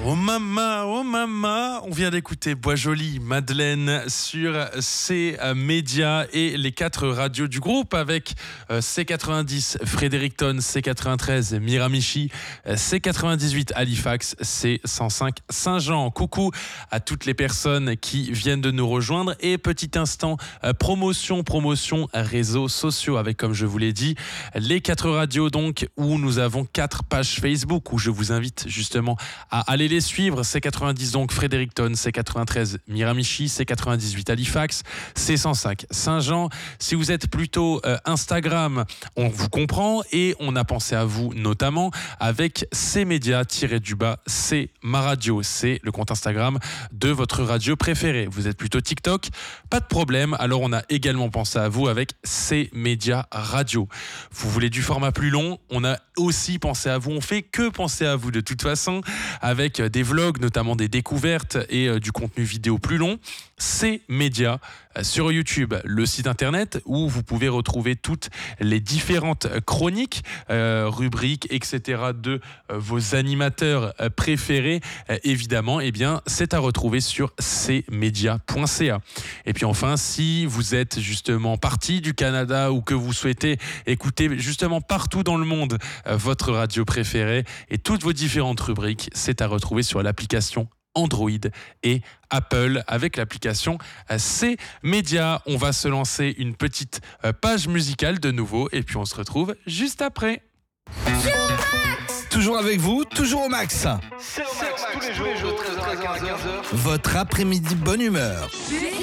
Oh mama, on vient d'écouter Bois Joli, Madeleine sur C-Média et les 4 radios du groupe avec C90 Fredericton, C93 Miramichi, C98 Halifax, C105 Saint-Jean. Coucou à toutes les personnes qui viennent de nous rejoindre et petit instant promotion réseaux sociaux avec, comme je vous l'ai dit, les 4 radios donc où nous avons 4 pages Facebook où je vous invite justement à aller les suivre. C90 donc Fredericton, C93 Miramichi, C98 Halifax, C105 Saint-Jean. Si vous êtes plutôt Instagram, on vous comprend et on a pensé à vous notamment avec C-Média-du-bas, c'est ma radio, c'est le compte Instagram de votre radio préférée. Vous êtes plutôt TikTok, pas de problème, alors on a également pensé à vous avec C-Média Radio. Vous voulez du format plus long, on a aussi pensé à vous, on fait que penser à vous de toute façon, avec des vlogs, notamment des découvertes et du contenu vidéo plus long. C-Média sur YouTube, le site internet où vous pouvez retrouver toutes les différentes chroniques, rubriques, etc. de vos animateurs préférés. Évidemment, eh bien, c'est à retrouver sur cmedia.ca. Et puis enfin, si vous êtes justement parti du Canada ou que vous souhaitez écouter justement partout dans le monde votre radio préférée et toutes vos différentes rubriques, c'est à retrouver sur l'application Android et Apple avec l'application C-Média. On va se lancer une petite page musicale de nouveau et puis on se retrouve juste après. Toujours avec vous, toujours au max. C'est au max tous les jours de 13h à 15h. Votre après-midi bonne humeur.